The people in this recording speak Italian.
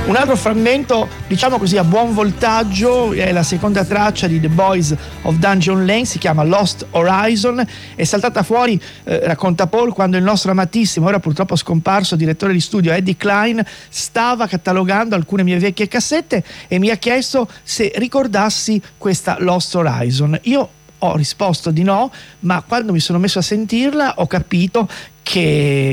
Un altro frammento, diciamo così, a buon voltaggio è la seconda traccia di The Boys of Dungeon Lane, si chiama Lost Horizon, è saltata fuori, racconta Paul, quando il nostro amatissimo, ora purtroppo scomparso, direttore di studio Eddie Klein stava catalogando alcune mie vecchie cassette e mi ha chiesto se ricordassi questa Lost Horizon. Io ho risposto di no, ma quando mi sono messo a sentirla ho capito che